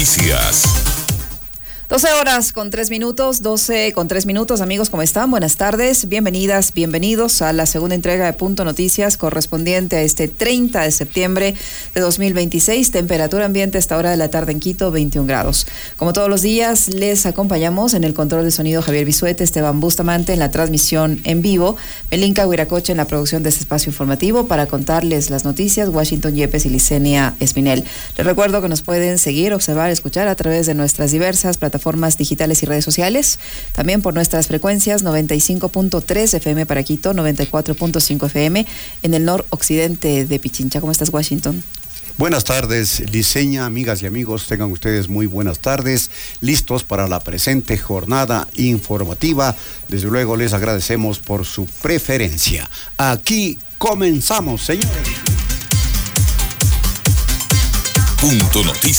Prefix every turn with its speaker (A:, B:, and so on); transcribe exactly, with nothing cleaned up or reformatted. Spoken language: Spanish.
A: Noticias.
B: doce horas con tres minutos, doce con tres minutos, amigos, ¿cómo están? Buenas tardes, bienvenidas, bienvenidos a la segunda entrega de Punto Noticias correspondiente a este treinta de septiembre de dos mil veintiséis, temperatura ambiente a esta hora de la tarde en Quito, veintiún grados. Como todos los días, les acompañamos en el control de sonido Javier Bisuete, Esteban Bustamante en la transmisión en vivo, Melinka Huiracocha en la producción de este espacio informativo para contarles las noticias, Washington Yepes y Licenia Espinel. Les recuerdo que nos pueden seguir, observar, escuchar a través de nuestras diversas plataformas plataformas digitales y redes sociales, también por nuestras frecuencias noventa y cinco punto tres F M para Quito, noventa y cuatro punto cinco F M en el noroccidente de Pichincha. ¿Cómo estás, Washington?
C: Buenas tardes, Liceña, amigas y amigos, tengan ustedes muy buenas tardes, listos para la presente jornada informativa. Desde luego les agradecemos por su preferencia. Aquí comenzamos, señores.
A: Punto Noticias.